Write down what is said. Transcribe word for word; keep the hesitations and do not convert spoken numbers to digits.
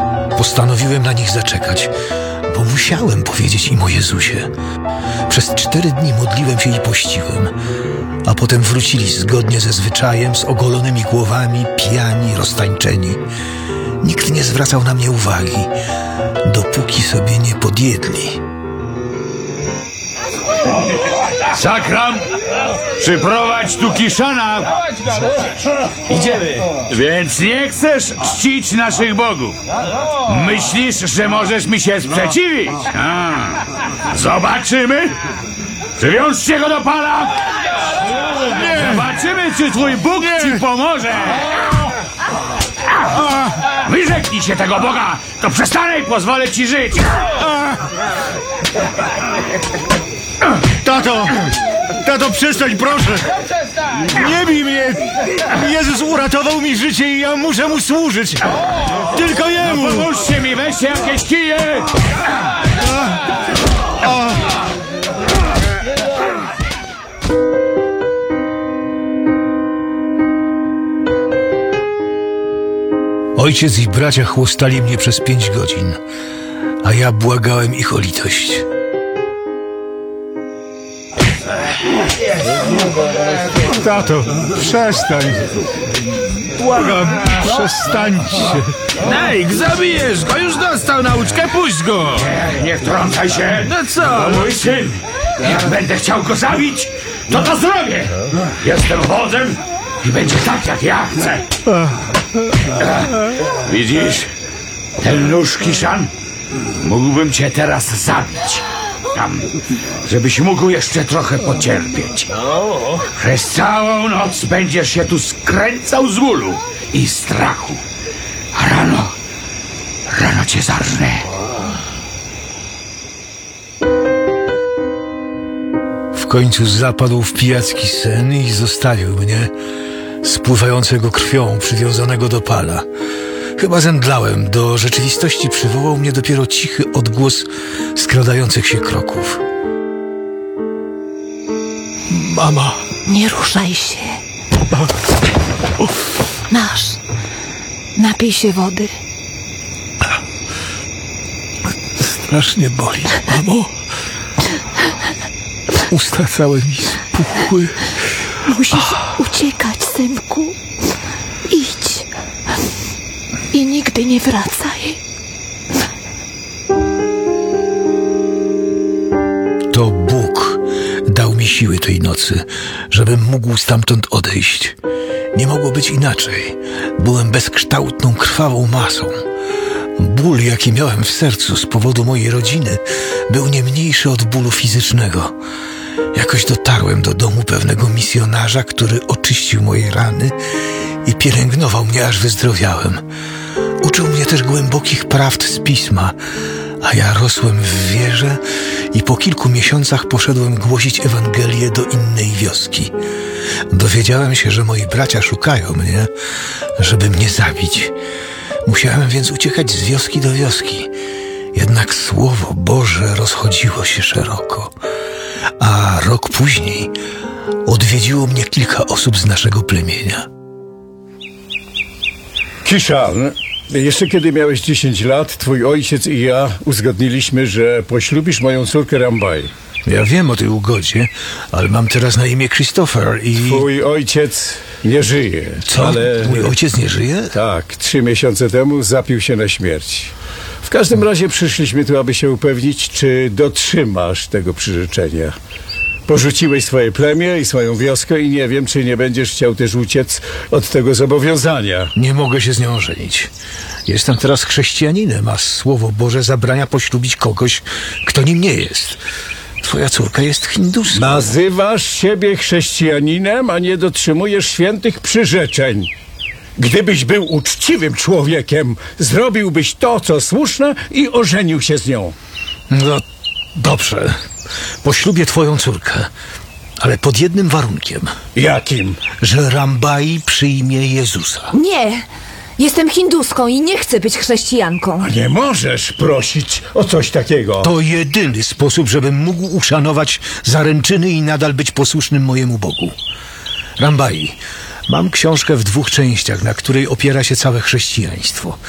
Postanowiłem na nich zaczekać, bo musiałem powiedzieć im o Jezusie. Przez cztery dni modliłem się i pościłem, a potem wrócili zgodnie ze zwyczajem, z ogolonymi głowami, pijani, roztańczeni. Nikt nie zwracał na mnie uwagi, dopóki sobie nie podjedli. Sakram, przyprowadź tu Kiszana. Idziemy. Więc nie chcesz czcić naszych bogów. Myślisz, że możesz mi się sprzeciwić? A, zobaczymy. Przywiążcie go do pala. Zobaczymy, czy twój Bóg ci pomoże. Wyrzeknij się tego Boga, to przestanę i pozwolę ci żyć. Tato! Tato, przestań, proszę! Nie bij mnie! Jezus uratował mi życie i ja muszę mu służyć! Tylko jemu! No pomóżcie mi, weźcie jakieś kije! Ojciec i bracia chłostali mnie przez pięć godzin, a ja błagałem ich o litość. Tato, przestań! Błagam, przestańcie! Ej, zabijesz go, już dostał nauczkę, puść go! Nie wtrącaj się! No co? To mój syn! Jak będę chciał go zabić, to to zrobię! Jestem wodzem i będzie tak, jak ja chcę! Widzisz? Ten nóż, Kiszan? Mógłbym cię teraz zabić. Tam, żebyś mógł jeszcze trochę pocierpieć. Przez całą noc będziesz się tu skręcał z bólu i strachu. A rano, rano cię zarżnę. W końcu zapadł w pijacki sen i zostawił mnie, spływającego krwią, przywiązanego do pala. Chyba zemdlałem, do rzeczywistości przywołał mnie dopiero cichy odgłos skradających się kroków. Mama! Nie ruszaj się. Masz. Napij się wody. Strasznie boli, mamo. Usta całe mi spuchły. Musisz uciekać, synku. Idź. I nigdy nie wracaj. To Bóg dał mi siły tej nocy, żebym mógł stamtąd odejść. Nie mogło być inaczej. Byłem bezkształtną, krwawą masą. Ból, jaki miałem w sercu z powodu mojej rodziny, był nie mniejszy od bólu fizycznego. Jakoś dotarłem do domu pewnego misjonarza, który oczyścił moje rany i pielęgnował mnie, aż wyzdrowiałem. Uczył mnie też głębokich prawd z Pisma, a ja rosłem w wierze i po kilku miesiącach poszedłem głosić Ewangelię do innej wioski. Dowiedziałem się, że moi bracia szukają mnie, żeby mnie zabić. Musiałem więc uciekać z wioski do wioski. Jednak Słowo Boże rozchodziło się szeroko. A rok później odwiedziło mnie kilka osób z naszego plemienia. Kiszan, jeszcze kiedy miałeś dziesięć lat, twój ojciec i ja uzgodniliśmy, że poślubisz moją córkę Rambai. Ja wiem o tej ugodzie, ale mam teraz na imię Christopher i... Twój ojciec nie żyje. Co? Ale... Mój ojciec nie żyje? Tak, trzy miesiące temu zapił się na śmierć. W każdym razie przyszliśmy tu, aby się upewnić, czy dotrzymasz tego przyrzeczenia. Porzuciłeś swoje plemię i swoją wioskę i nie wiem, czy nie będziesz chciał też uciec od tego zobowiązania. Nie mogę się z nią ożenić. Jestem teraz chrześcijaninem, a Słowo Boże zabrania poślubić kogoś, kto nim nie jest. Twoja córka jest hinduską. Nazywasz siebie chrześcijaninem, a nie dotrzymujesz świętych przyrzeczeń. Gdybyś był uczciwym człowiekiem, zrobiłbyś to, co słuszne i ożenił się z nią. No, dobrze. Poślubię twoją córkę, ale pod jednym warunkiem. Jakim? Że Rambai przyjmie Jezusa. Nie. Jestem hinduską i nie chcę być chrześcijanką. Nie możesz prosić o coś takiego. To jedyny sposób, żebym mógł uszanować zaręczyny i nadal być posłusznym mojemu Bogu. Rambai, mam książkę w dwóch częściach, na której opiera się całe chrześcijaństwo.